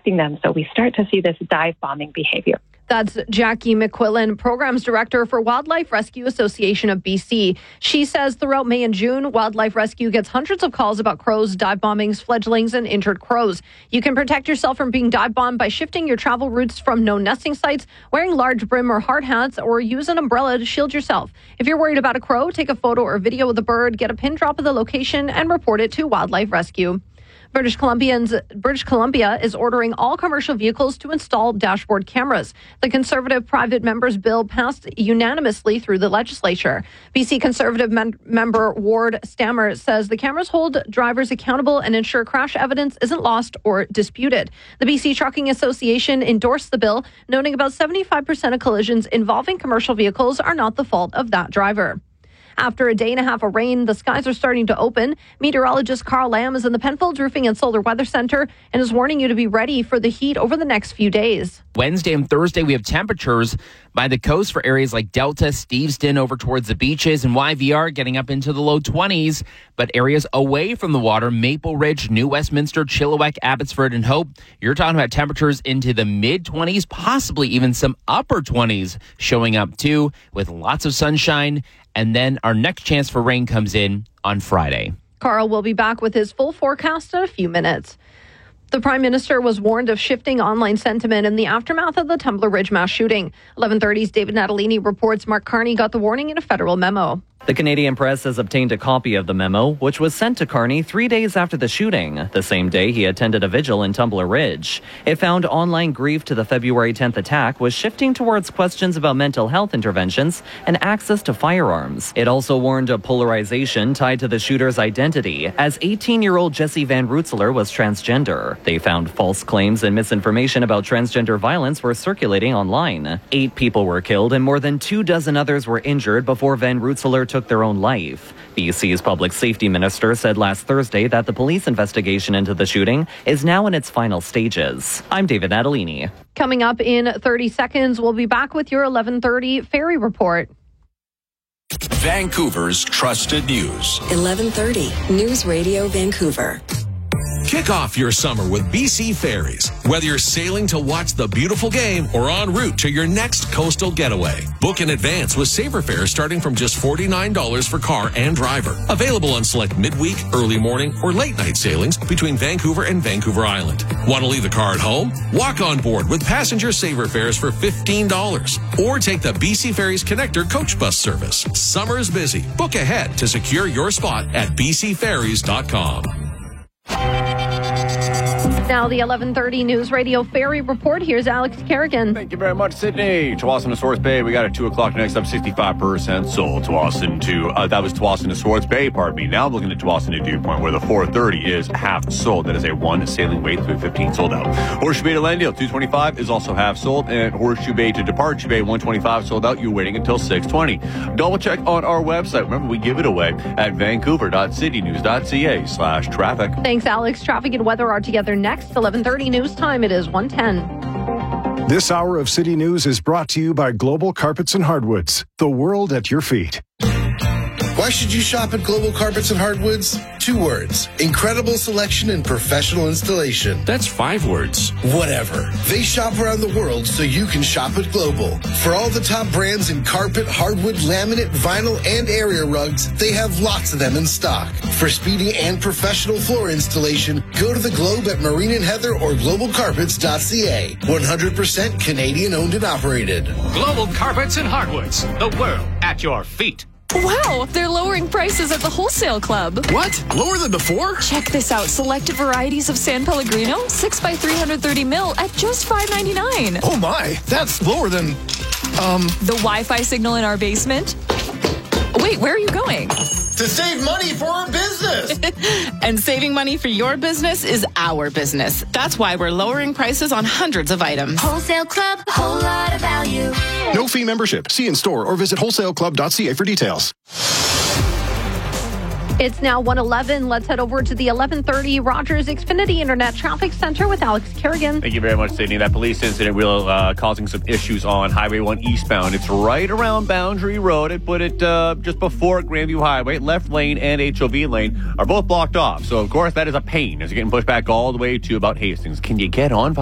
protecting them. So we start to see this dive bombing behavior. That's Jackie McQuillan, Programs Director for Wildlife Rescue Association of BC. She says throughout May and June, Wildlife Rescue gets hundreds of calls about crows, dive bombings, fledglings, and injured crows. You can protect yourself from being dive bombed by shifting your travel routes from known nesting sites, wearing large brim or hard hats, or use an umbrella to shield yourself. If you're worried about a crow, take a photo or video of the bird, get a pin drop of the location, and report it to Wildlife Rescue. British Columbia is ordering all commercial vehicles to install dashboard cameras. The Conservative Private Members Bill passed unanimously through the legislature. BC Conservative member Ward Stammer says the cameras hold drivers accountable and ensure crash evidence isn't lost or disputed. The BC Trucking Association endorsed the bill, noting about 75% of collisions involving commercial vehicles are not the fault of that driver. After a day and a half of rain, the skies are starting to open. Meteorologist Carl Lamb is in the Penfolds Roofing and Solar Weather Center and is warning you to be ready for the heat over the next few days. Wednesday and Thursday, we have temperatures by the coast for areas like Delta, Steveston, over towards the beaches, and YVR getting up into the low 20s. But areas away from the water, Maple Ridge, New Westminster, Chilliwack, Abbotsford, and Hope, you're talking about temperatures into the mid-20s, possibly even some upper 20s showing up too, with lots of sunshine. And then our next chance for rain comes in on Friday. Carl will be back with his full forecast in a few minutes. The Prime Minister was warned of shifting online sentiment in the aftermath of the Tumbler Ridge mass shooting. 11:30's David Natalini reports Mark Carney got the warning in a federal memo. The Canadian Press has obtained a copy of the memo, which was sent to Carney 3 days after the shooting, the same day he attended a vigil in Tumbler Ridge. It found online grief to the February 10th attack was shifting towards questions about mental health interventions and access to firearms. It also warned of polarization tied to the shooter's identity, as 18-year-old Jesse Van Rootselaar was transgender. They found false claims and misinformation about transgender violence were circulating online. 8 people were killed and more than 24 others were injured before Van Rootselaar took their own life. BC's public safety minister said last Thursday that the police investigation into the shooting is now in its final stages. I'm David Natalini. Coming up in 30 seconds, we'll be back with your 11:30 Ferry Report. Vancouver's trusted news. 11:30 News Radio Vancouver. Kick off your summer with BC Ferries. Whether you're sailing to watch the beautiful game or en route to your next coastal getaway. Book in advance with Saver fares starting from just $49 for car and driver. Available on select midweek, early morning, or late night sailings between Vancouver and Vancouver Island. Want to leave the car at home? Walk on board with passenger Saver fares for $15. Or take the BC Ferries Connector coach bus service. Summer is busy. Book ahead to secure your spot at bcferries.com. Now the 11:30 News Radio Ferry Report. Here's Alex Kerrigan. Thank you very much, Sydney. Tsawwassen to Swartz Bay. We got at 2 o'clock next up, 65% sold. Tsawwassen to, that was Tsawwassen to Swartz Bay, pardon me. Now I'm looking at Tsawwassen to Dew Point, where the 430 is half sold. That is a 1 sailing weight, 315 sold out. Horseshoe Bay to Landale, 225 is also half sold. And Horseshoe Bay to Departure Bay, 125 sold out. You're waiting until 620. Double check on our website. Remember, we give it away at vancouver.citynews.ca/traffic. Thanks, Alex. Traffic and weather are together next. 11:30 news time. It is 1:10. This hour of City News is brought to you by Global Carpets and Hardwoods. The world at your feet. Why should you shop at Global Carpets and Hardwoods? 2 words. Incredible selection and professional installation. That's 5 words. Whatever. They shop around the world so you can shop at Global. For all the top brands in carpet, hardwood, laminate, vinyl, and area rugs, they have lots of them in stock. For speedy and professional floor installation, go to the Globe at Marine and Heather or globalcarpets.ca. 100% Canadian owned and operated. Global Carpets and Hardwoods. The world at your feet. Wow, they're lowering prices at the Wholesale Club. What? Lower than before? Check this out. Selected varieties of San Pellegrino, 6 by 330 mil at just $5.99. Oh my, that's lower than, The Wi-Fi signal in our basement. Wait, where are you going? To save money for our business. And saving money for your business is our business. That's why we're lowering prices on hundreds of items. Wholesale Club, a whole lot of value. No fee membership. See in store or visit wholesaleclub.ca for details. It's now 1:11. Let's head over to the 11:30 Rogers Xfinity Internet Traffic Center with Alex Kerrigan. Thank you very much, Sydney. That police incident will causing some issues on Highway 1 eastbound. It's right around Boundary Road. It put it just before Grandview Highway. Left lane and HOV lane are both blocked off. So, of course, that is a pain as you're getting pushed back all the way to about Hastings. Can you get on